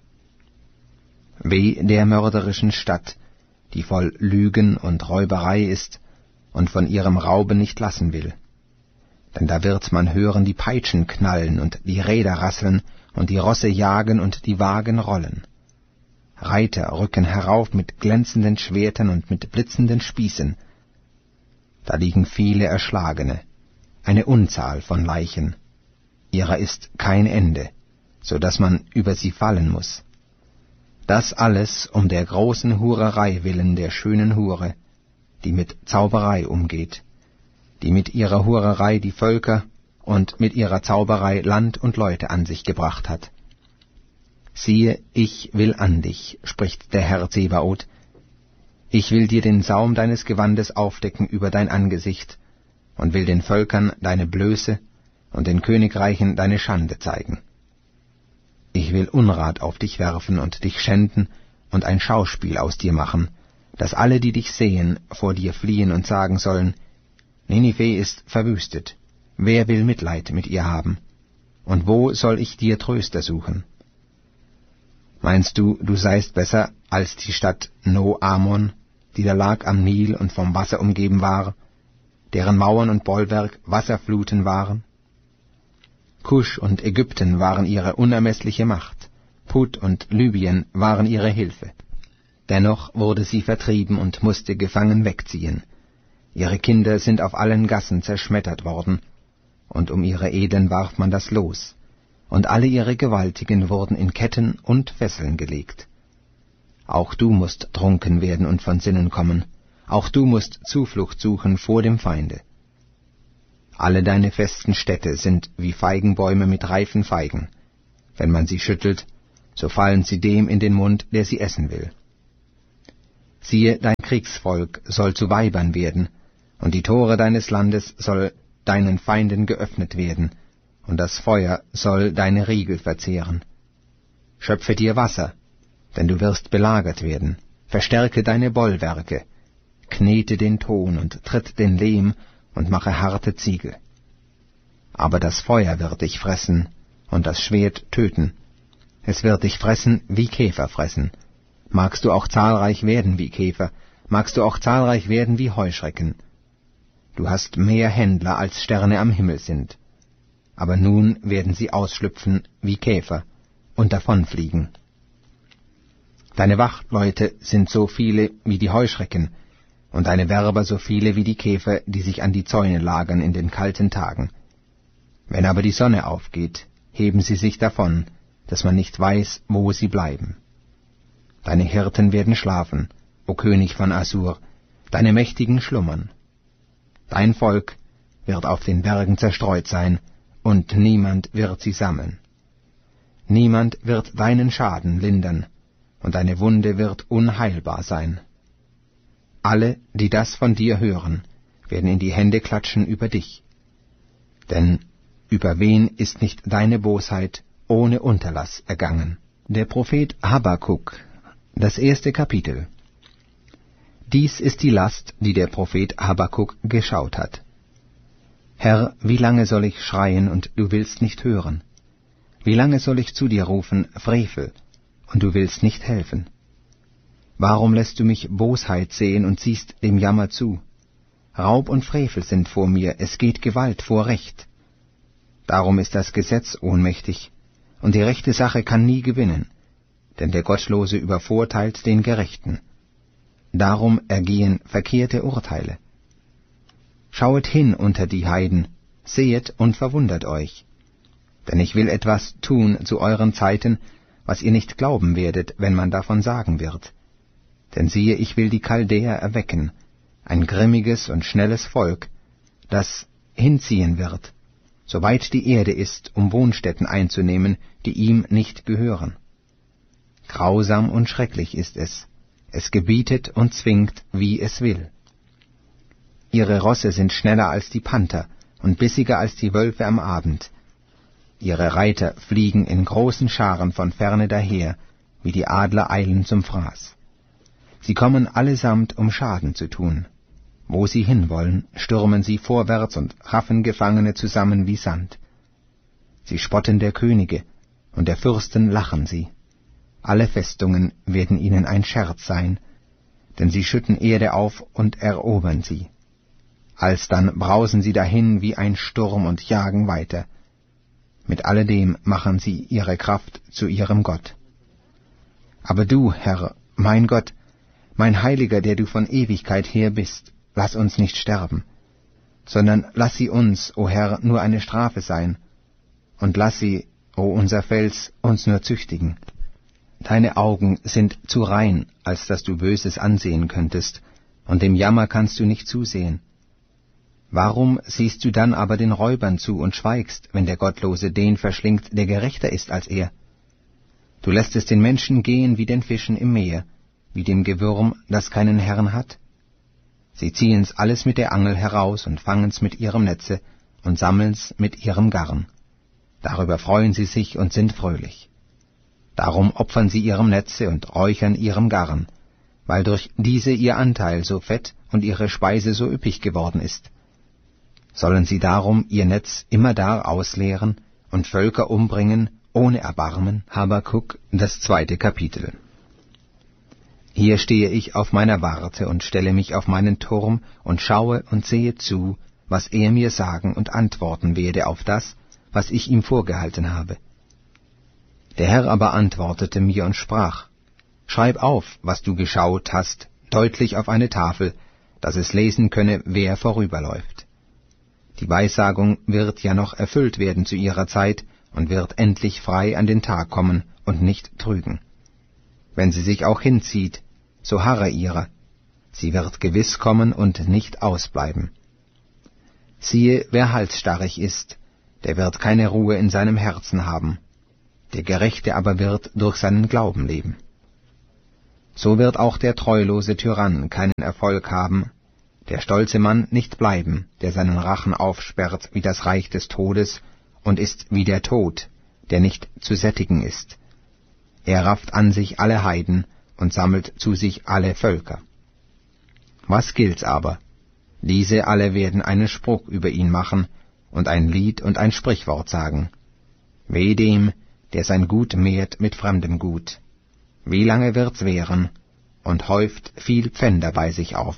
Weh der mörderischen Stadt, die voll Lügen und Räuberei ist und von ihrem Rauben nicht lassen will. Denn da wird man hören die Peitschen knallen und die Räder rasseln und die Rosse jagen und die Wagen rollen. Reiter rücken herauf mit glänzenden Schwertern und mit blitzenden Spießen. Da liegen viele Erschlagene, eine Unzahl von Leichen. Ihrer ist kein Ende, so dass man über sie fallen muß. Das alles um der großen Hurerei willen der schönen Hure, die mit Zauberei umgeht, die mit ihrer Hurerei die Völker und mit ihrer Zauberei Land und Leute an sich gebracht hat. Siehe, ich will an dich, spricht der Herr Zebaoth. Ich will dir den Saum deines Gewandes aufdecken über dein Angesicht und will den Völkern deine Blöße und den Königreichen deine Schande zeigen. Ich will Unrat auf dich werfen und dich schänden und ein Schauspiel aus dir machen, dass alle, die dich sehen, vor dir fliehen und sagen sollen, Ninive ist verwüstet, wer will Mitleid mit ihr haben? Und wo soll ich dir Tröster suchen? Meinst du, du seist besser als die Stadt No-Amon, die da lag am Nil und vom Wasser umgeben war, deren Mauern und Bollwerk Wasserfluten waren? Kusch und Ägypten waren ihre unermessliche Macht, Put und Libyen waren ihre Hilfe. Dennoch wurde sie vertrieben und musste gefangen wegziehen. Ihre Kinder sind auf allen Gassen zerschmettert worden, und um ihre Edlen warf man das Los, und alle ihre Gewaltigen wurden in Ketten und Fesseln gelegt. Auch du musst trunken werden und von Sinnen kommen, auch du musst Zuflucht suchen vor dem Feinde. Alle deine festen Städte sind wie Feigenbäume mit reifen Feigen. Wenn man sie schüttelt, so fallen sie dem in den Mund, der sie essen will. Siehe, dein Kriegsvolk soll zu Weibern werden, und die Tore deines Landes soll deinen Feinden geöffnet werden, und das Feuer soll deine Riegel verzehren. Schöpfe dir Wasser, denn du wirst belagert werden. Verstärke deine Bollwerke, knete den Ton und tritt den Lehm und mache harte Ziegel. Aber das Feuer wird dich fressen und das Schwert töten. Es wird dich fressen, wie Käfer fressen. Magst du auch zahlreich werden wie Käfer, magst du auch zahlreich werden wie Heuschrecken. Du hast mehr Händler, als Sterne am Himmel sind. Aber nun werden sie ausschlüpfen wie Käfer und davonfliegen. Deine Wachtleute sind so viele wie die Heuschrecken, und deine Werber so viele wie die Käfer, die sich an die Zäune lagern in den kalten Tagen. Wenn aber die Sonne aufgeht, heben sie sich davon, dass man nicht weiß, wo sie bleiben. Deine Hirten werden schlafen, o König von Assur, deine Mächtigen schlummern. Dein Volk wird auf den Bergen zerstreut sein, und niemand wird sie sammeln. Niemand wird deinen Schaden lindern, und deine Wunde wird unheilbar sein. Alle, die das von dir hören, werden in die Hände klatschen über dich. Denn über wen ist nicht deine Bosheit ohne Unterlass ergangen? Der Prophet Habakuk, das erste Kapitel. Dies ist die Last, die der Prophet Habakuk geschaut hat. Herr, wie lange soll ich schreien, und du willst nicht hören? Wie lange soll ich zu dir rufen, Frevel, und du willst nicht helfen? Warum lässt du mich Bosheit sehen und siehst dem Jammer zu? Raub und Frevel sind vor mir, es geht Gewalt vor Recht. Darum ist das Gesetz ohnmächtig, und die rechte Sache kann nie gewinnen, denn der Gottlose übervorteilt den Gerechten. Darum ergehen verkehrte Urteile. Schauet hin unter die Heiden, sehet und verwundert euch. Denn ich will etwas tun zu euren Zeiten, was ihr nicht glauben werdet, wenn man davon sagen wird. Denn siehe, ich will die Chaldäer erwecken, ein grimmiges und schnelles Volk, das hinziehen wird, soweit die Erde ist, um Wohnstätten einzunehmen, die ihm nicht gehören. Grausam und schrecklich ist es, es gebietet und zwingt, wie es will. Ihre Rosse sind schneller als die Panther und bissiger als die Wölfe am Abend. Ihre Reiter fliegen in großen Scharen von ferne daher, wie die Adler eilen zum Fraß. Sie kommen allesamt, um Schaden zu tun. Wo sie hinwollen, stürmen sie vorwärts und raffen Gefangene zusammen wie Sand. Sie spotten der Könige, und der Fürsten lachen sie. Alle Festungen werden ihnen ein Scherz sein, denn sie schütten Erde auf und erobern sie. Alsdann brausen sie dahin wie ein Sturm und jagen weiter. Mit alledem machen sie ihre Kraft zu ihrem Gott. Aber du, Herr, mein Gott, mein Heiliger, der du von Ewigkeit her bist, lass uns nicht sterben, sondern lass sie uns, o Herr, nur eine Strafe sein, und lass sie, o unser Fels, uns nur züchtigen. Deine Augen sind zu rein, als dass du Böses ansehen könntest, und dem Jammer kannst du nicht zusehen. Warum siehst du dann aber den Räubern zu und schweigst, wenn der Gottlose den verschlingt, der gerechter ist als er? Du lässt es den Menschen gehen wie den Fischen im Meer, wie dem Gewürm, das keinen Herrn hat. Sie ziehen's alles mit der Angel heraus und fangen's mit ihrem Netze und sammeln's mit ihrem Garn. Darüber freuen sie sich und sind fröhlich. Darum opfern sie ihrem Netze und räuchern ihrem Garn, weil durch diese ihr Anteil so fett und ihre Speise so üppig geworden ist. Sollen sie darum ihr Netz immerdar ausleeren und Völker umbringen, ohne Erbarmen? Habakuk, das zweite Kapitel. Hier stehe ich auf meiner Warte und stelle mich auf meinen Turm und schaue und sehe zu, was er mir sagen und antworten werde auf das, was ich ihm vorgehalten habe. Der Herr aber antwortete mir und sprach, Schreib auf, was du geschaut hast, deutlich auf eine Tafel, dass es lesen könne, wer vorüberläuft. Die Weissagung wird ja noch erfüllt werden zu ihrer Zeit und wird endlich frei an den Tag kommen und nicht trügen. Wenn sie sich auch hinzieht, so harre ihrer, sie wird gewiss kommen und nicht ausbleiben. Siehe, wer halsstarrig ist, der wird keine Ruhe in seinem Herzen haben, der Gerechte aber wird durch seinen Glauben leben. So wird auch der treulose Tyrann keinen Erfolg haben, der stolze Mann nicht bleiben, der seinen Rachen aufsperrt wie das Reich des Todes und ist wie der Tod, der nicht zu sättigen ist. Er rafft an sich alle Heiden und sammelt zu sich alle Völker. Was gilt's aber? Diese alle werden einen Spruch über ihn machen und ein Lied und ein Sprichwort sagen. Weh dem, der sein Gut mehrt mit fremdem Gut. Wie lange wird's währen und häuft viel Pfänder bei sich auf.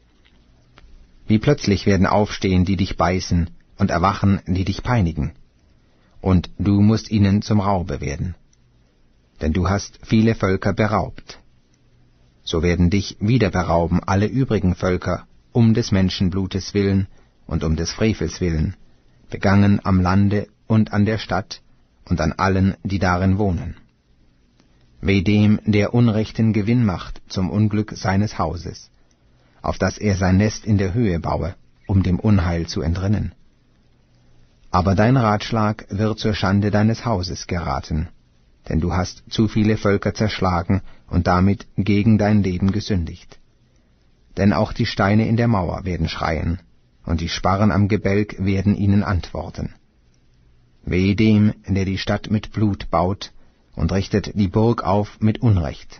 Wie plötzlich werden aufstehen, die dich beißen, und erwachen, die dich peinigen. Und du musst ihnen zum Raube werden. Denn du hast viele Völker beraubt. So werden dich wieder berauben alle übrigen Völker, um des Menschenblutes willen und um des Frevels willen, begangen am Lande und an der Stadt und an allen, die darin wohnen. Weh dem, der unrechten Gewinn macht zum Unglück seines Hauses, auf dass er sein Nest in der Höhe baue, um dem Unheil zu entrinnen. Aber dein Ratschlag wird zur Schande deines Hauses geraten, denn du hast zu viele Völker zerschlagen und damit gegen dein Leben gesündigt. Denn auch die Steine in der Mauer werden schreien, und die Sparren am Gebälk werden ihnen antworten. Weh dem, der die Stadt mit Blut baut und richtet die Burg auf mit Unrecht.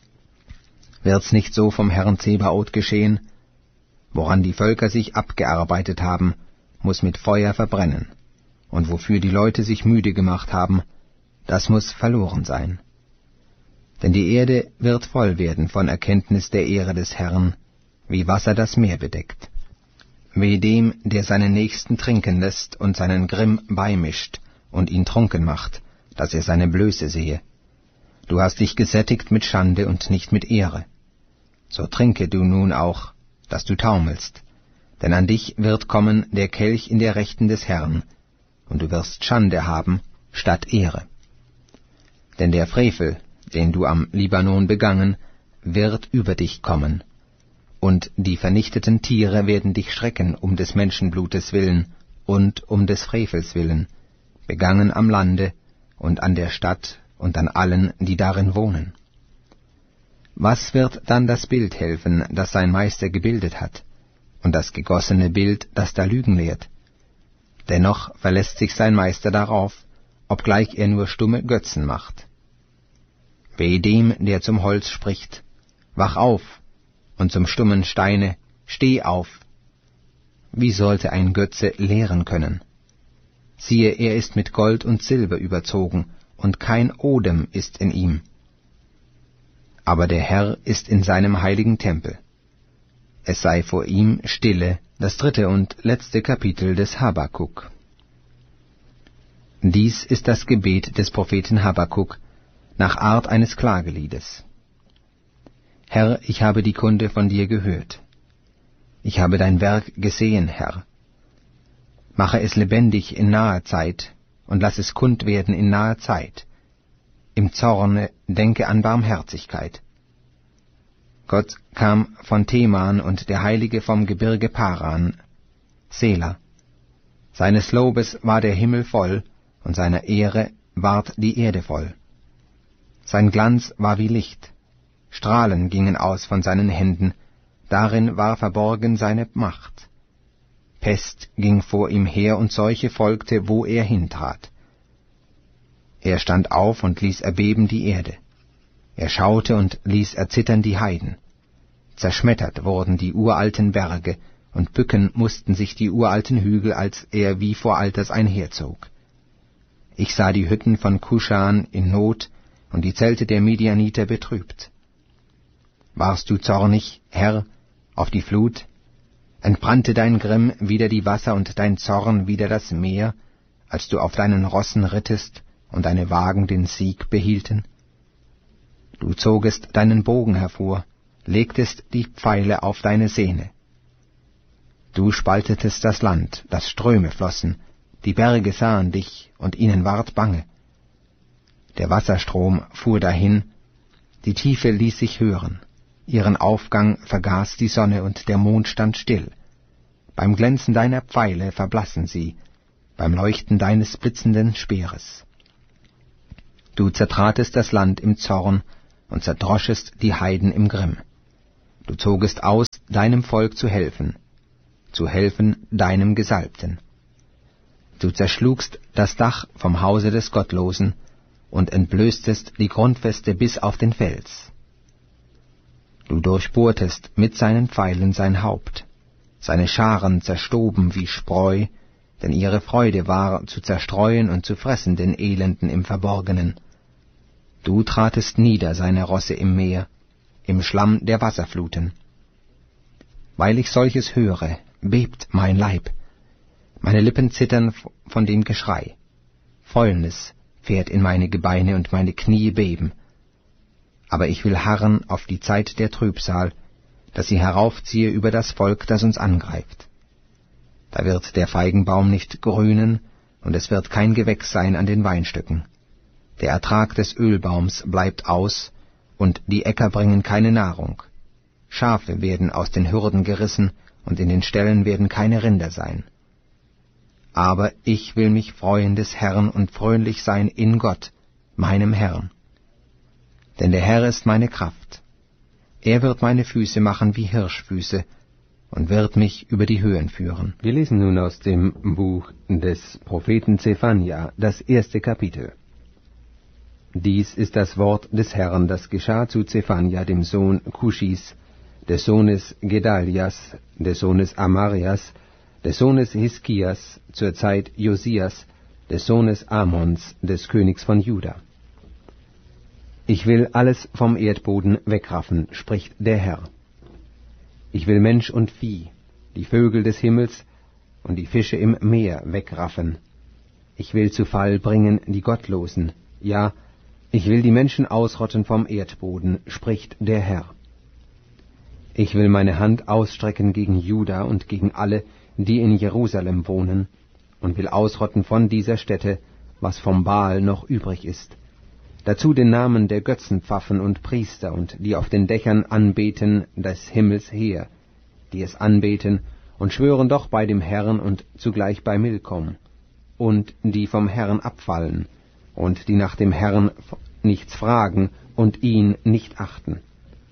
Wird's nicht so vom Herrn Zebaoth geschehen? Woran die Völker sich abgearbeitet haben, muß mit Feuer verbrennen, und wofür die Leute sich müde gemacht haben, das muß verloren sein. Denn die Erde wird voll werden von Erkenntnis der Ehre des Herrn, wie Wasser das Meer bedeckt. Weh dem, der seinen Nächsten trinken lässt und seinen Grimm beimischt und ihn trunken macht, dass er seine Blöße sehe. Du hast dich gesättigt mit Schande und nicht mit Ehre. So trinke du nun auch, dass du taumelst, denn an dich wird kommen der Kelch in der Rechten des Herrn, und du wirst Schande haben statt Ehre. Denn der Frevel, den du am Libanon begangen, wird über dich kommen, und die vernichteten Tiere werden dich schrecken um des Menschenblutes willen und um des Frevels willen, begangen am Lande und an der Stadt und an allen, die darin wohnen. Was wird dann das Bild helfen, das sein Meister gebildet hat, und das gegossene Bild, das da Lügen lehrt? Dennoch verlässt sich sein Meister darauf, obgleich er nur stumme Götzen macht. Weh dem, der zum Holz spricht, wach auf, und zum stummen Steine, steh auf. Wie sollte ein Götze lehren können? Siehe, er ist mit Gold und Silber überzogen, und kein Odem ist in ihm. Aber der Herr ist in seinem heiligen Tempel. Es sei vor ihm Stille, das dritte und letzte Kapitel des Habakuk. Dies ist das Gebet des Propheten Habakuk nach Art eines Klageliedes. Herr, ich habe die Kunde von dir gehört. Ich habe dein Werk gesehen, Herr. Mache es lebendig in naher Zeit und lass es kund werden in naher Zeit. Im Zorne denke an Barmherzigkeit. Gott kam von Teman und der Heilige vom Gebirge Paran, Sela. Seines Lobes war der Himmel voll, und seiner Ehre ward die Erde voll. Sein Glanz war wie Licht, Strahlen gingen aus von seinen Händen, darin war verborgen seine Macht. Pest ging vor ihm her, und Seuche folgte, wo er hintrat. Er stand auf und ließ erbeben die Erde. Er schaute und ließ erzittern die Heiden. Zerschmettert wurden die uralten Berge, und bücken mussten sich die uralten Hügel, als er wie vor Alters einherzog. Ich sah die Hütten von Kuschan in Not und die Zelte der Midianiter betrübt. Warst du zornig, Herr, auf die Flut? Entbrannte dein Grimm wider die Wasser und dein Zorn wider das Meer, als du auf deinen Rossen rittest und deine Wagen den Sieg behielten? Du zogest deinen Bogen hervor, legtest die Pfeile auf deine Sehne. Du spaltetest das Land, das Ströme flossen, die Berge sahen dich, und ihnen ward bange. Der Wasserstrom fuhr dahin, die Tiefe ließ sich hören, ihren Aufgang vergaß die Sonne, und der Mond stand still. Beim Glänzen deiner Pfeile verblassen sie, beim Leuchten deines blitzenden Speeres. Du zertratest das Land im Zorn und zerdroschest die Heiden im Grimm. Du zogest aus, deinem Volk zu helfen, zu helfen deinem Gesalbten. Du zerschlugst das Dach vom Hause des Gottlosen und entblößtest die Grundfeste bis auf den Fels. Du durchbohrtest mit seinen Pfeilen sein Haupt, seine Scharen zerstoben wie Spreu, denn ihre Freude war, zu zerstreuen und zu fressen den Elenden im Verborgenen. Du tratest nieder seine Rosse im Meer, im Schlamm der Wasserfluten. Weil ich solches höre, bebt mein Leib, meine Lippen zittern von dem Geschrei. Fäulnis fährt in meine Gebeine und meine Knie beben. Aber ich will harren auf die Zeit der Trübsal, dass sie heraufziehe über das Volk, das uns angreift. Da wird der Feigenbaum nicht grünen, und es wird kein Gewächs sein an den Weinstöcken. Der Ertrag des Ölbaums bleibt aus, und die Äcker bringen keine Nahrung. Schafe werden aus den Hürden gerissen, und in den Ställen werden keine Rinder sein. Aber ich will mich freuen des Herrn und fröhlich sein in Gott, meinem Herrn. Denn der Herr ist meine Kraft. Er wird meine Füße machen wie Hirschfüße und wird mich über die Höhen führen. Wir lesen nun aus dem Buch des Propheten Zephania, das erste Kapitel. Dies ist das Wort des Herrn, das geschah zu Zephania, dem Sohn Kuschis, des Sohnes Gedalias, des Sohnes Amarias, des Sohnes Hiskias, zur Zeit Josias, des Sohnes Amons, des Königs von Juda. Ich will alles vom Erdboden wegraffen, spricht der Herr. Ich will Mensch und Vieh, die Vögel des Himmels und die Fische im Meer wegraffen. Ich will zu Fall bringen die Gottlosen, ja, ich will die Menschen ausrotten vom Erdboden, spricht der Herr. Ich will meine Hand ausstrecken gegen Juda und gegen alle, die in Jerusalem wohnen, und will ausrotten von dieser Stätte, was vom Baal noch übrig ist. Dazu den Namen der Götzenpfaffen und Priester und die auf den Dächern anbeten des Himmels her, die es anbeten und schwören doch bei dem Herrn und zugleich bei Milkom, und die vom Herrn abfallen, und die nach dem Herrn nichts fragen und ihn nicht achten.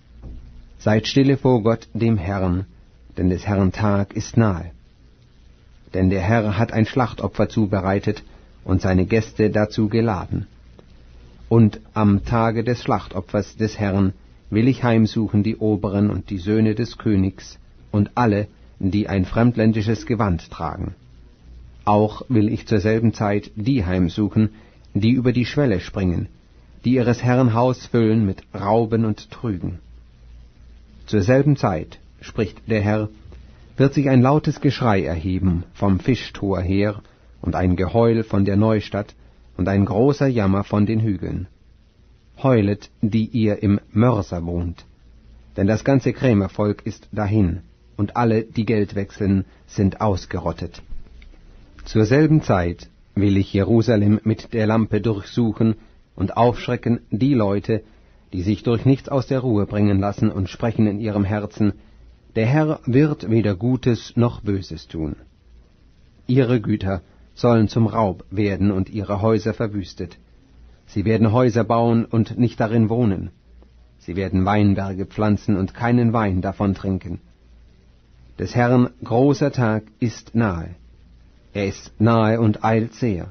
Seid stille vor Gott dem Herrn, denn des Herrn Tag ist nahe. Denn der Herr hat ein Schlachtopfer zubereitet und seine Gäste dazu geladen. Und am Tage des Schlachtopfers des Herrn will ich heimsuchen die Oberen und die Söhne des Königs und alle, die ein fremdländisches Gewand tragen. Auch will ich zur selben Zeit die heimsuchen, die über die Schwelle springen, die ihres Herrn Haus füllen mit Rauben und Trügen. Zur selben Zeit, spricht der Herr, wird sich ein lautes Geschrei erheben vom Fischtor her und ein Geheul von der Neustadt und ein großer Jammer von den Hügeln. Heulet, die ihr im Mörser wohnt, denn das ganze Krämervolk ist dahin, und alle, die Geld wechseln, sind ausgerottet. Zur selben Zeit will ich Jerusalem mit der Lampe durchsuchen und aufschrecken die Leute, die sich durch nichts aus der Ruhe bringen lassen und sprechen in ihrem Herzen, der Herr wird weder Gutes noch Böses tun. Ihre Güter sollen zum Raub werden und ihre Häuser verwüstet. Sie werden Häuser bauen und nicht darin wohnen. Sie werden Weinberge pflanzen und keinen Wein davon trinken. Des Herrn großer Tag ist nahe. Er ist nahe und eilt sehr.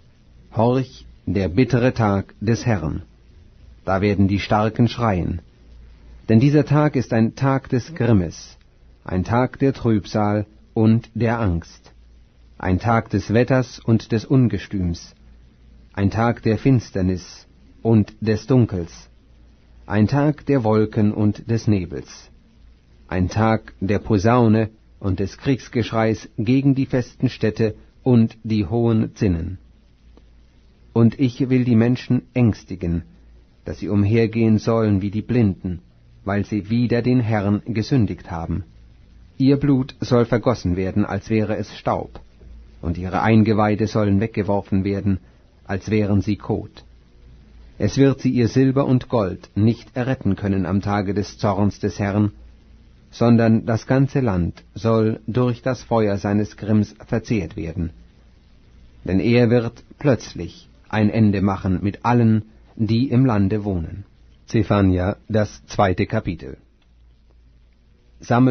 Horch, der bittere Tag des Herrn. Da werden die Starken schreien. Denn dieser Tag ist ein Tag des Grimmes, ein Tag der Trübsal und der Angst, ein Tag des Wetters und des Ungestüms, ein Tag der Finsternis und des Dunkels, ein Tag der Wolken und des Nebels, ein Tag der Posaune und des Kriegsgeschreis gegen die festen Städte und die hohen Zinnen. Und ich will die Menschen ängstigen, dass sie umhergehen sollen wie die Blinden, weil sie wider den Herrn gesündigt haben. Ihr Blut soll vergossen werden, als wäre es Staub, und ihre Eingeweide sollen weggeworfen werden, als wären sie Kot. Es wird sie ihr Silber und Gold nicht erretten können am Tage des Zorns des Herrn, sondern das ganze Land soll durch das Feuer seines Grimms verzehrt werden. Denn er wird plötzlich ein Ende machen mit allen, die im Lande wohnen. Zephania, das zweite Kapitel. Sammelt